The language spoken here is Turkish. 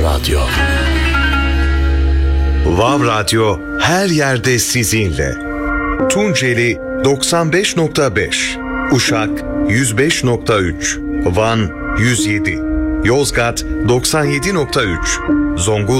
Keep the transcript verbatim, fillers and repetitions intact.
Radyo. Vav Radyo her yerde sizinle. Tunceli doksan beş nokta beş, Uşak yüz beş nokta üç, Van yüz yedi, Yozgat doksan yedi nokta üç, Zonguldak